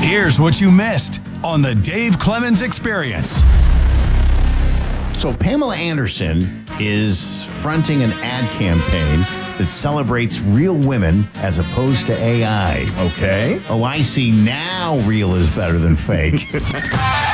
Here's what you missed on the Dave Clemens Experience. So Pamela Anderson is fronting an ad campaign that celebrates real women as opposed to AI. Okay. Oh, I see. Now real is better than fake.